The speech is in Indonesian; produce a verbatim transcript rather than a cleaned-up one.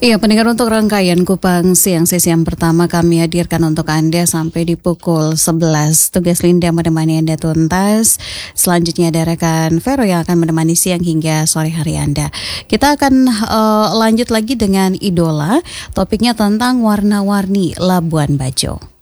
Iya, pendengar, untuk rangkaian Kupang Siang sesi yang pertama kami hadirkan untuk Anda sampai di pukul sebelas. Tugas Linda menemani Anda tuntas. Selanjutnya ada rekan Vero yang akan menemani siang hingga sore hari Anda. Kita akan uh, lanjut lagi dengan Idola. Topiknya tentang warna-warni Labuan Bajo.